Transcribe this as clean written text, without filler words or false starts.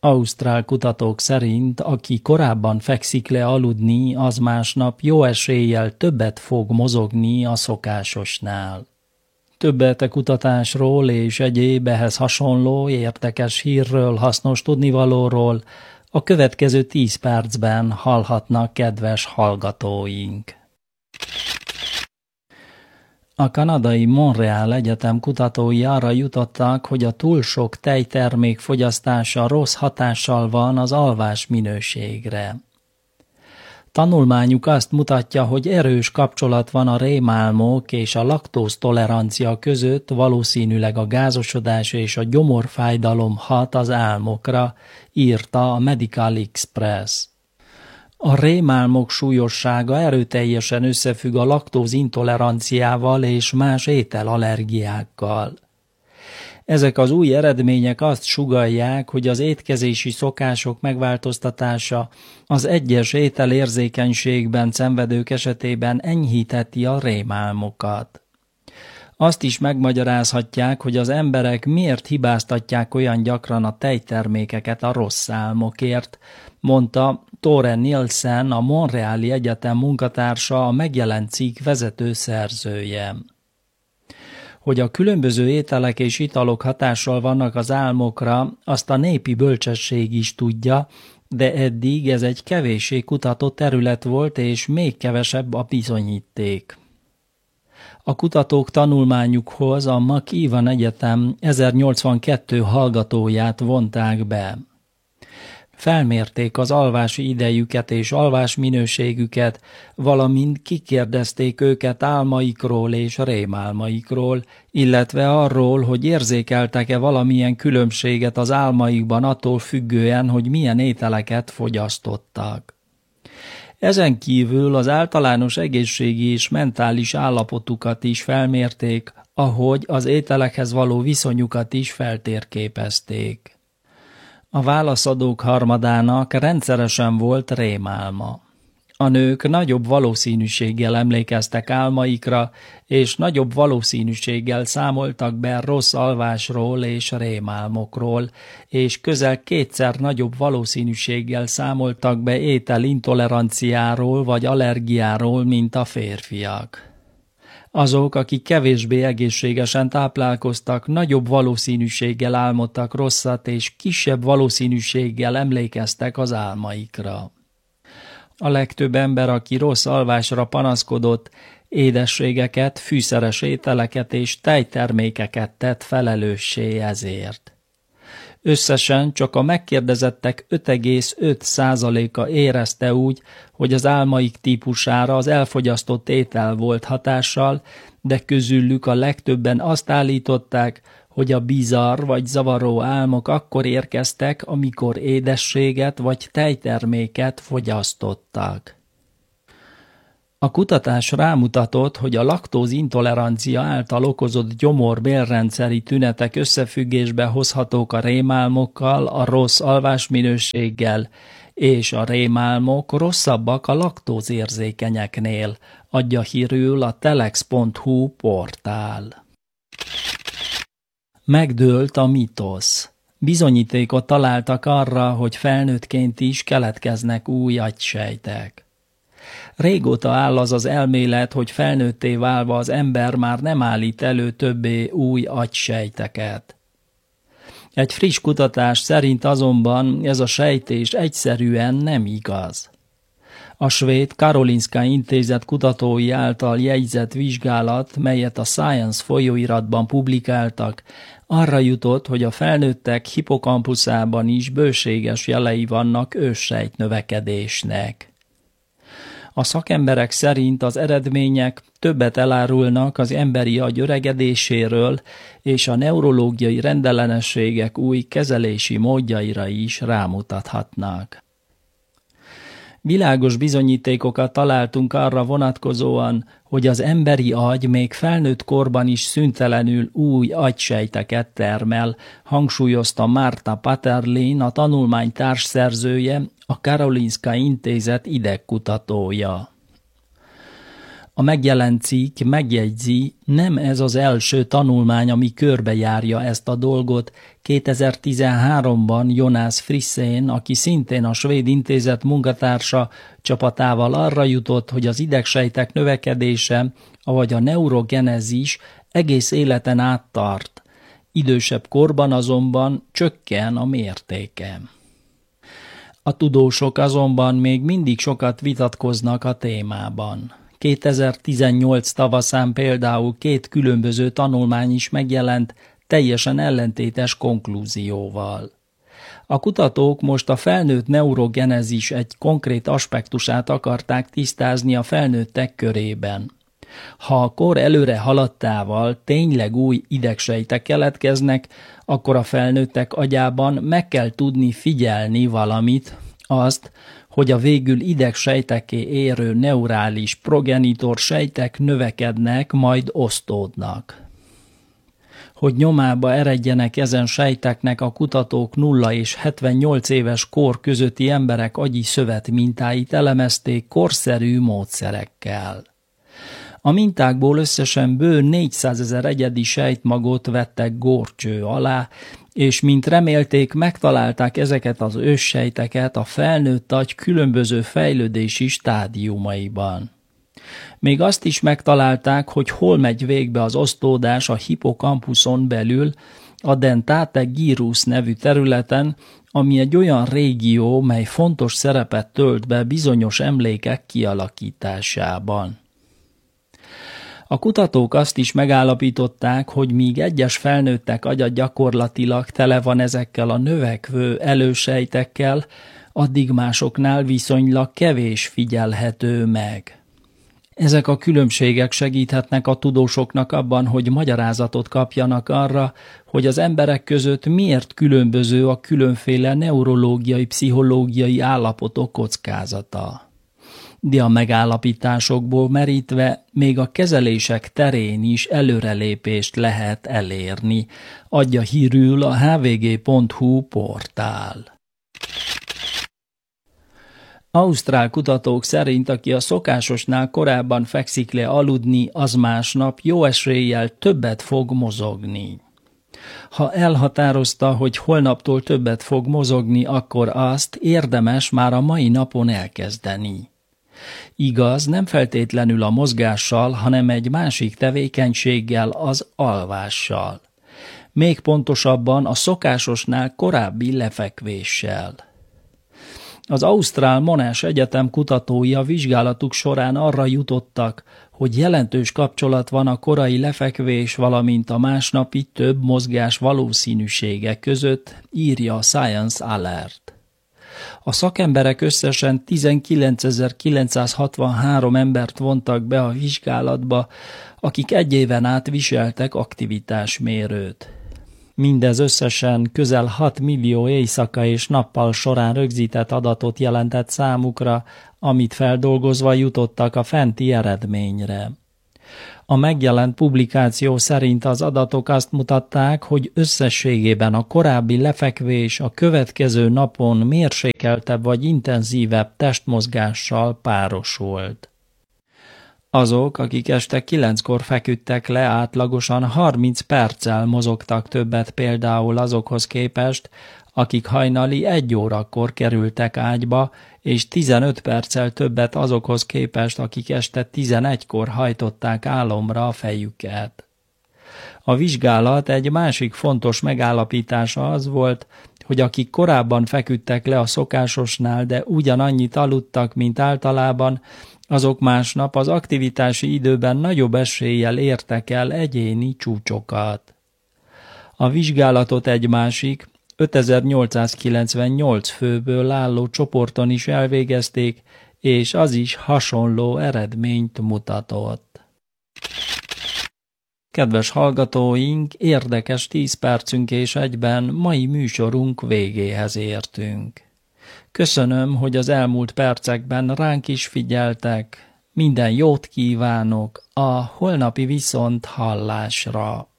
Ausztrál kutatók szerint, aki korábban fekszik le aludni, az másnap jó eséllyel többet fog mozogni a szokásosnál. Többet a kutatásról és egyéb ehhez hasonló érdekes hírről, hasznos tudnivalóról a következő 10 percben hallhatnak kedves hallgatóink. A kanadai Montreal Egyetem kutatói arra jutottak, hogy a túl sok tejtermék fogyasztása rossz hatással van az alvás minőségre. Tanulmányuk azt mutatja, hogy erős kapcsolat van a rémálmok és a laktóztolerancia között, valószínűleg a gázosodás és a gyomorfájdalom hat az álmokra, írta a Medical Express. A rémálmok súlyossága erőteljesen összefügg a laktózintoleranciával és más ételallergiákkal. Ezek az új eredmények azt sugallják, hogy az étkezési szokások megváltoztatása az egyes ételérzékenységben szenvedők esetében enyhítheti a rémálmokat. Azt is megmagyarázhatják, hogy az emberek miért hibáztatják olyan gyakran a tejtermékeket a rossz álmokért, mondta Tore Nielsen, a Montreali Egyetem munkatársa, a megjelent cikk vezető szerzője. Hogy a különböző ételek és italok hatással vannak az álmokra, azt a népi bölcsesség is tudja, de eddig ez egy kevéssé kutatott terület volt, és még kevesebb a bizonyíték. A kutatók tanulmányukhoz a McEwan Egyetem 1082 hallgatóját vonták be. Felmérték az alvási idejüket és alvásminőségüket, valamint kikérdezték őket álmaikról és rémálmaikról, illetve arról, hogy érzékeltek-e valamilyen különbséget az álmaikban attól függően, hogy milyen ételeket fogyasztottak. Ezen kívül az általános egészségi és mentális állapotukat is felmérték, ahogy az ételekhez való viszonyukat is feltérképezték. A válaszadók harmadának rendszeresen volt rémálma. A nők nagyobb valószínűséggel emlékeztek álmaikra, és nagyobb valószínűséggel számoltak be rossz alvásról és rémálmokról, és közel 2-szer nagyobb valószínűséggel számoltak be ételintoleranciáról vagy allergiáról, mint a férfiak. Azok, akik kevésbé egészségesen táplálkoztak, nagyobb valószínűséggel álmodtak rosszat, és kisebb valószínűséggel emlékeztek az álmaikra. A legtöbb ember, aki rossz alvásra panaszkodott, édességeket, fűszeres ételeket és tejtermékeket tett felelőssé ezért. Összesen csak a megkérdezettek 5,5%-a érezte úgy, hogy az álmaik típusára az elfogyasztott étel volt hatással, de közülük a legtöbben azt állították, hogy a bizarr vagy zavaró álmok akkor érkeztek, amikor édességet vagy tejterméket fogyasztottak. A kutatás rámutatott, hogy a laktózintolerancia által okozott gyomor-bélrendszeri tünetek összefüggésbe hozhatók a rémálmokkal, a rossz alvásminőséggel, és a rémálmok rosszabbak a laktózérzékenyeknél, adja hírül a telex.hu portál. Megdőlt a mitosz. Bizonyítékot találtak arra, hogy felnőttként is keletkeznek új agysejtek. Régóta áll az az elmélet, hogy felnőtté válva az ember már nem állít elő többé új agysejteket. Egy friss kutatás szerint azonban ez a sejtés egyszerűen nem igaz. A svéd Karolinska Intézet kutatói által jegyzett vizsgálat, melyet a Science folyóiratban publikáltak, arra jutott, hogy a felnőttek hipokampuszában is bőséges jelei vannak őssejtnövekedésnek. A szakemberek szerint az eredmények többet elárulnak az emberi agy öregedéséről, és a neurológiai rendellenességek új kezelési módjaira is rámutathatnak. Világos bizonyítékokat találtunk arra vonatkozóan, hogy az emberi agy még felnőtt korban is szüntelenül új agysejteket termel, hangsúlyozta Marta Paterlin, a tanulmány társszerzője, a Karolinska Intézet idegkutatója. A megjelent cikk megjegyzi, nem ez az első tanulmány, ami körbejárja ezt a dolgot. 2013-ban Jonas Frissen, aki szintén a Svéd Intézet munkatársa, csapatával arra jutott, hogy az idegsejtek növekedése, avagy a neurogenezis egész életen át tart. Idősebb korban azonban csökken a mértéke. A tudósok azonban még mindig sokat vitatkoznak a témában. 2018 tavaszán például 2 különböző tanulmány is megjelent, teljesen ellentétes konklúzióval. A kutatók most a felnőtt neurogenezis egy konkrét aspektusát akarták tisztázni a felnőttek körében. Ha a kor előre haladtával tényleg új idegsejtek keletkeznek, akkor a felnőttek agyában meg kell tudni figyelni valamit, azt, hogy a végül idegsejtekké érő neurális progenitor sejtek növekednek, majd osztódnak. Hogy nyomába eredjenek ezen sejteknek, a kutatók 0 és 78 éves kor közötti emberek agyi szövet mintáit elemezték korszerű módszerekkel. A mintákból összesen bő 400 000 egyedi sejtmagot vettek górcső alá, és mint remélték, megtalálták ezeket az őssejteket a felnőtt agy különböző fejlődési stádiumaiban. Még azt is megtalálták, hogy hol megy végbe az osztódás a hippokampuszon belül, a dentate gyrus nevű területen, ami egy olyan régió, mely fontos szerepet tölt be bizonyos emlékek kialakításában. A kutatók azt is megállapították, hogy míg egyes felnőttek agya gyakorlatilag tele van ezekkel a növekvő elősejtekkel, addig másoknál viszonylag kevés figyelhető meg. Ezek a különbségek segíthetnek a tudósoknak abban, hogy magyarázatot kapjanak arra, hogy az emberek között miért különböző a különféle neurológiai, pszichológiai állapotok kockázata. De a megállapításokból merítve még a kezelések terén is előrelépést lehet elérni, adja hírül a hvg.hu portál. Ausztrál kutatók szerint, aki a szokásosnál korábban fekszik le aludni, az másnap jó eséllyel többet fog mozogni. Ha elhatározta, hogy holnaptól többet fog mozogni, akkor azt érdemes már a mai napon elkezdeni. Igaz, nem feltétlenül a mozgással, hanem egy másik tevékenységgel, az alvással. Még pontosabban a szokásosnál korábbi lefekvéssel. Az Ausztrál Monash Egyetem kutatói a vizsgálatuk során arra jutottak, hogy jelentős kapcsolat van a korai lefekvés, valamint a másnapi több mozgás valószínűsége között, írja a Science Alert. A szakemberek összesen 19.963 embert vontak be a vizsgálatba, akik egy éven át viseltek aktivitásmérőt. Mindez összesen közel 6 millió éjszaka és nappal során rögzített adatot jelentett számukra, amit feldolgozva jutottak a fenti eredményre. A megjelent publikáció szerint az adatok azt mutatták, hogy összességében a korábbi lefekvés a következő napon mérsékeltebb vagy intenzívebb testmozgással párosult. Azok, akik este 9-kor feküdtek le, átlagosan 30 perccel mozogtak többet például azokhoz képest, akik hajnali 1 órakor kerültek ágyba, és 15 perccel többet azokhoz képest, akik este 11-kor hajtották álomra a fejüket. A vizsgálat egy másik fontos megállapítása az volt, hogy akik korábban feküdtek le a szokásosnál, de ugyanannyit aludtak, mint általában, azok másnap az aktivitási időben nagyobb eséllyel értek el egyéni csúcsokat. A vizsgálatot egy másik, 5898 főből álló csoporton is elvégezték, és az is hasonló eredményt mutatott. Kedves hallgatóink, érdekes 10 percünk és egyben mai műsorunk végéhez értünk. Köszönöm, hogy az elmúlt percekben ránk is figyeltek. Minden jót kívánok a holnapi viszonthallásra.